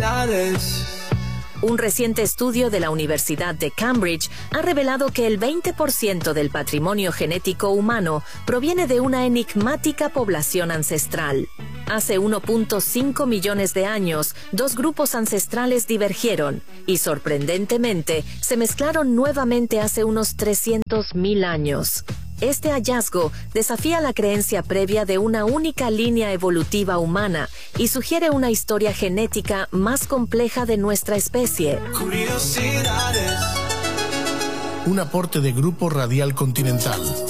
curiosidades. Un reciente estudio de la Universidad de Cambridge ha revelado que el 20% del patrimonio genético humano proviene de una enigmática población ancestral. Hace 1.5 millones de años, dos grupos ancestrales divergieron y, sorprendentemente, se mezclaron nuevamente hace unos 300.000 años. Este hallazgo desafía la creencia previa de una única línea evolutiva humana y sugiere una historia genética más compleja de nuestra especie. Curiosidades. Un aporte de Grupo Radial Continental.